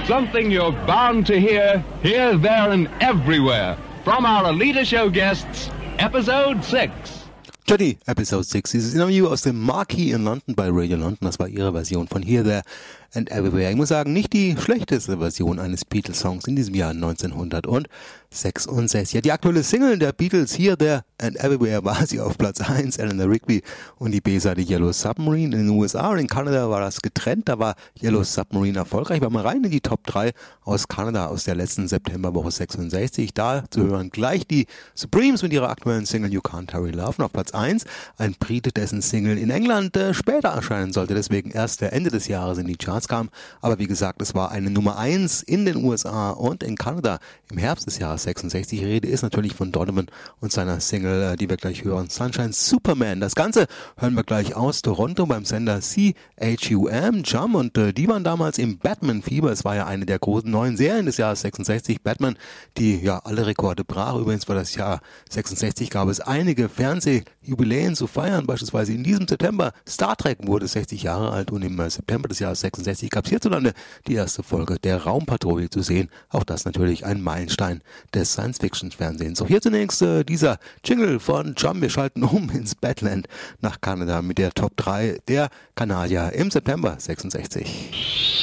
Something you're bound to hear, here, there and everywhere. From our Alita Show guests, Episode 6. Johnny, Episode 6. Dieses Interview aus dem Marquee in London bei Radio London. Das war ihre Version von Here, There and Everywhere. Ich muss sagen, nicht die schlechteste Version eines Beatles-Songs in diesem Jahr 1966. Ja, die aktuelle Single der Beatles, Here, There and Everywhere, war sie auf Platz 1, Eleanor Rigby, und die B-Seite Yellow Submarine in den USA. Und in Kanada war das getrennt. Da war Yellow Submarine erfolgreich. Wir mal rein in die Top 3 aus Kanada aus der letzten Septemberwoche 66. Da zu hören gleich die Supremes mit ihrer aktuellen Single You Can't Hurry Love. Und auf Platz 1 ein Brite, dessen Single in England später erscheinen sollte, deswegen erst Ende des Jahres in die Charts kam. Aber wie gesagt, es war eine Nummer 1 in den USA und in Kanada im Herbst des Jahres 66. Die Rede ist natürlich von Donovan und seiner Single, die wir gleich hören, Sunshine Superman. Das Ganze hören wir gleich aus Toronto beim Sender CHUM, Jam, und die waren damals im Batman-Fieber. Es war ja eine der großen neuen Serien des Jahres 66, Batman, die ja alle Rekorde brach. Übrigens für das Jahr 66 gab es einige Fernsehjubiläen zu feiern. Beispielsweise in diesem September Star Trek wurde 60 Jahre alt und im September des Jahres 66 gab es hierzulande die erste Folge der Raumpatrouille zu sehen. Auch das natürlich ein Meilenstein des Science-Fiction-Fernsehens. So, hier zunächst dieser Jingle von Jam. Wir schalten um ins Badland nach Kanada mit der Top 3 der Kanadier im September 66.